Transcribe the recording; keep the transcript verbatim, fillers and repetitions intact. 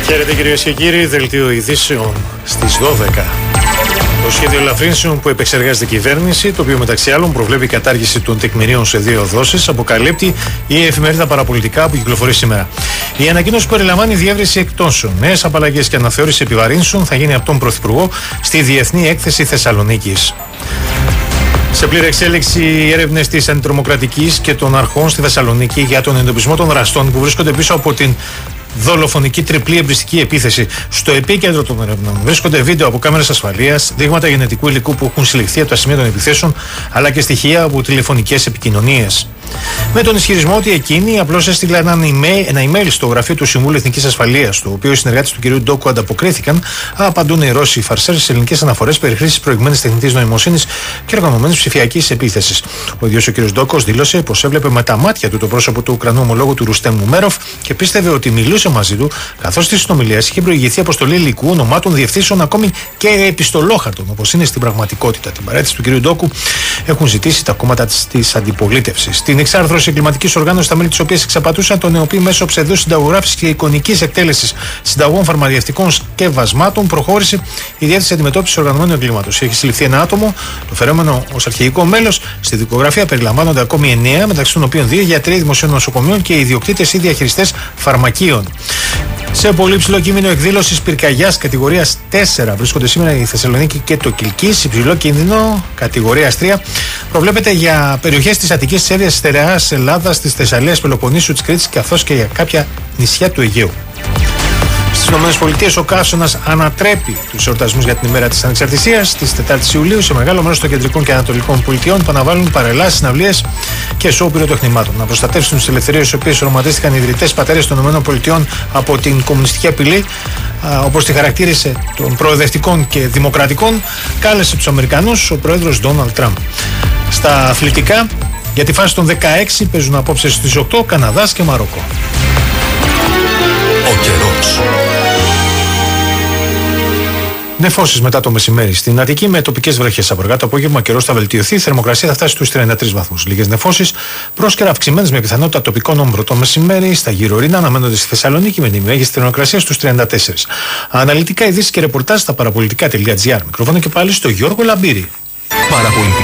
Χαίρετε κυρίες και κύριοι, δελτίο ειδήσεων στις δώδεκα. Το σχέδιο ελαφρύνσεων που επεξεργάζεται η κυβέρνηση, το οποίο μεταξύ άλλων προβλέπει κατάργηση των τεκμηρίων σε δύο δόσεις, αποκαλύπτει η εφημερίδα Παραπολιτικά που κυκλοφορεί σήμερα. Η ανακοίνωση περιλαμβάνει διεύρυνση εκτόσεων, νέες απαλλαγές και αναθεώρηση επιβαρύνσεων θα γίνει από τον Πρωθυπουργό στη Διεθνή Έκθεση Θεσσαλονίκης. Σε πλήρη εξέλιξη οι έρευνες της Αντιτρομοκρατικής και των αρχών στη Θεσσαλονίκη για τον εντοπισμό των δραστών που βρίσκονται πίσω από την δολοφονική τριπλή εμπριστική επίθεση. Στο επίκεντρο των ερευνών βρίσκονται βίντεο από κάμερες ασφαλείας, δείγματα γενετικού υλικού που έχουν συλληφθεί από τα σημεία των επιθέσεων, αλλά και στοιχεία από τηλεφωνικές επικοινωνίες. Με τον ισχυρισμό ότι εκείνοι απλώς έστειλαν ένα email, ένα email στο γραφείο του Συμβούλου Εθνικής Ασφαλείας, το οποίο οι συνεργάτες του κ. Ντόκου ανταποκρίθηκαν, απαντούν οι Ρώσοι φαρσέρ σε ελληνικές αναφορές περί χρήσης προηγμένης τεχνητής νοημοσύνης και οργανωμένης ψηφιακής επίθεσης. Ο ίδιος ο κ. Ντόκος δήλωσε πως έβλεπε με τα μάτια του το πρόσωπο του Ουκρανού ομολόγου του Ρουστέμ Ουμέροφ και πίστευε ότι μιλούσε μαζί του, καθώς στις συνομιλίες είχε προηγηθεί αποστολή υλικού ονομάτων διευθύνσεων ακόμη και επιστολόχαρτων, όπως είναι στην πραγματικότητα. Την παρέτηση του κ. Ντόκου έχουν ζητήσει τα κόμματα της αντιπολίτευσης. Την εξάρθρωση εγκληματικής οργάνωσης, τα μέλη της οποίας εξαπατούσαν τον ΕΟΠΗ μέσω ψευδούς συνταγογράφησης και εικονικής εκτέλεσης συνταγών φαρμακευτικών σκευασμάτων, προχώρησε η Διεύθυνση Αντιμετώπισης Οργανωμένου Εγκλήματος. Έχει συλληφθεί ένα άτομο, το φερόμενο ως αρχηγικό μέλος. Στη δικογραφία περιλαμβάνονται ακόμη εννέα, μεταξύ των οποίων δύο γιατροί δημοσίων νοσοκομείων και ιδιοκτήτες ή διαχειριστές φαρμακείων. Σε πολύ ψηλό κίνδυνο εκδήλωσης πυρκαγιάς κατηγορίας τέσσερα βρίσκονται σήμερα η Θεσσαλονίκη και το Κιλκής. Υψηλό κίνδυνο κατηγορίας τρία προβλέπεται για περιοχές της Αττικής, της Εύβοιας, της Στερεάς Ελλάδας, της Θεσσαλίας, Πελοποννήσου, της Κρήτης καθώς και για κάποια νησιά του Αιγαίου. Στις ΗΠΑ ο καύσωνας ανατρέπει τους εορτασμούς για την ημέρα της Ανεξαρτησίας της τετάρτης Ιουλίου σε μεγάλο μέρος των κεντρικών και ανατολικών πολιτιών που αναβάλουν παρελάσεις, συναυλίες και σοου πυροτεχνημάτων. Να προστατεύσουν τις ελευθερίες τις οποίες οραματίστηκαν οι ιδρυτές πατέρες των ΗΠΑ από την κομμουνιστική απειλή, όπως τη χαρακτήρισε των προοδευτικών και δημοκρατικών, κάλεσε τους Αμερικανούς ο πρόεδρος Ντόναλντ Τραμπ. Στα αθλητικά, για τη φάση των δεκαέξι παίζουν απόψε στις οκτώ Καναδάς και Μαρόκο. Ο καιρός. Νεφώσεις μετά το μεσημέρι στην Αττική με τοπικές βροχές. Από αργά το απόγευμα ο καιρός θα βελτιωθεί, η θερμοκρασία θα φτάσει στους τριάντα τρεις βαθμούς. Λίγες νεφώσεις, πρόσκαιρα αυξημένες με πιθανότητα τοπικών όμπρο. Το μεσημέρι στα γύρω-ορεινά αναμένονται στη Θεσσαλονίκη με τη μέγιστη θερμοκρασία στους τριάντα τέσσερα. Αναλυτικά ειδήσεις και ρεπορτάζ στα παραπολιτικά τελεία τζι άρ. Μικρόφωνο και πάλι στο Γιώργο Λαμπύρη. Παραπολιτικά.